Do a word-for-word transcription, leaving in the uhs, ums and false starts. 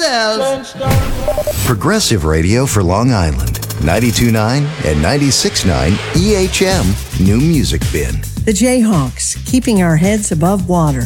themselves. Progressive radio for Long Island. ninety-two point nine and ninety-six point nine E H M New Music Bin. The Jayhawks, keeping our heads above water.